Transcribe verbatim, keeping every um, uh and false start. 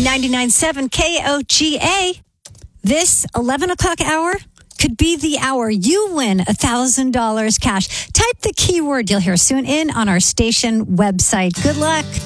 ninety-nine point seven K O G A. This eleven o'clock hour could be the hour you win one thousand dollars cash. Type the keyword you'll hear soon in on our station website. Good luck.